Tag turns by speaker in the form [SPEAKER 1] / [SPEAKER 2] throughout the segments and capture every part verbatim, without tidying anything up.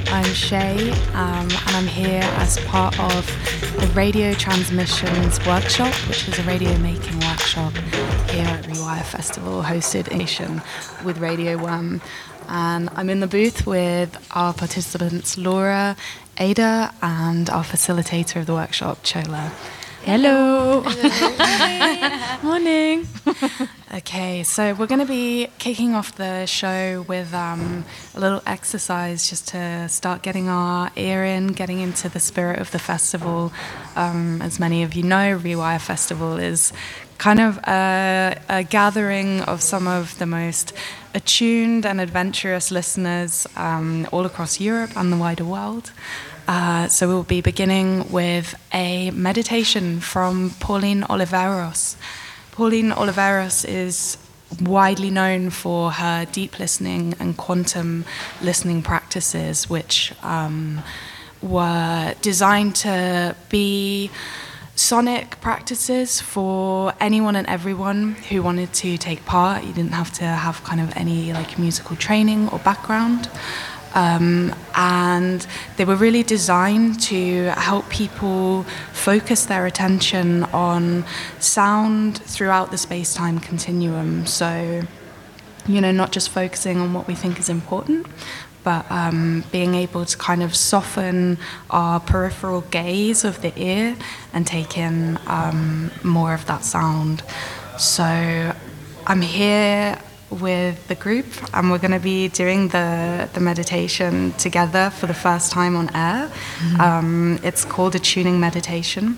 [SPEAKER 1] I'm Shay, um, and I'm here as part of the Radio Transmissions Workshop, which is a radio making workshop here at Rewire Festival, hosted in Nation with Radio One. And I'm in the booth with our participants, Laura, Ada, and our facilitator of the workshop, Chola. Hello. Hello. Morning. Okay, so we're going to be kicking off the show with um, a little exercise just to start getting our ear in, getting into the spirit of the festival. Um, as many of you know, Rewire Festival is kind of a, a gathering of some of the most attuned and adventurous listeners um, all across Europe and the wider world. Uh, so we'll be beginning with a meditation from Pauline Oliveros. Pauline Oliveros is widely known for her deep listening and quantum listening practices, which um, were designed to be sonic practices for anyone and everyone who wanted to take part. You didn't have to have kind of any like musical training or background. Um, and they were really designed to help people focus their attention on sound throughout the space-time continuum. So, you know, not just focusing on what we think is important, but um, being able to kind of soften our peripheral gaze of the ear and take in um, more of that sound. So I'm here with the group, and we're going to be doing the, the meditation together for the first time on air. Mm-hmm. Um, it's called a tuning meditation.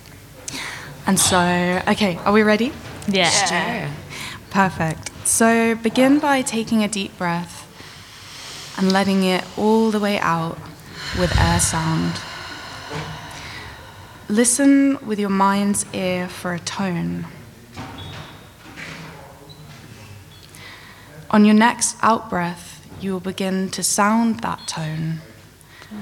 [SPEAKER 1] And so, okay, are we ready?
[SPEAKER 2] Yeah.
[SPEAKER 1] Sure. Perfect. So begin by taking a deep breath and letting it all the way out with air sound. Listen with your mind's ear for a tone. On your next out-breath, you will begin to sound that tone.